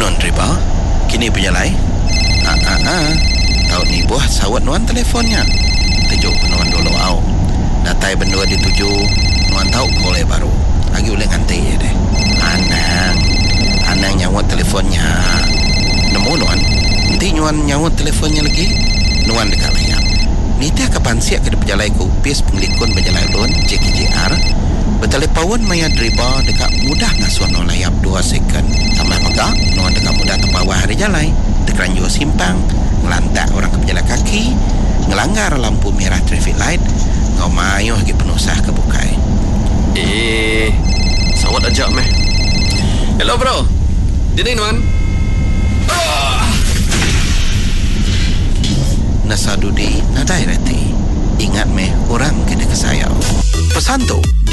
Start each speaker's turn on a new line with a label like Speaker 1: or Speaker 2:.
Speaker 1: Non riba kini penjalai. Tahu ni buah sawat nuan telefonnya. Tuju nuan dulu au. Datai bendua dituju nuan tahu boleh baru. Lagi boleh nganti ya deh. Anang nyawat teleponnya. Nemu nuan. Nanti nuan nyawat teleponnya lagi. Nuan dekat layar. Nita kapan siap ke penjalai kupis penglikun penjalai lon JKJR. Bertelepon maya driba dekat mudah ngasuh no layap 2 second. Tambah megak nuan dekat mudah terbawah hari jalai. Tekeranjur simpang, ngelantak orang ke pejalan kaki, ngelanggar lampu merah traffic light, ngau mayuh lagi penusah ke bukai.
Speaker 2: Sawat ajak meh. Hello bro. Dini nuan.
Speaker 1: Nasadudi nadai reti. Ingat meh orang kena kesayau. Pesan tu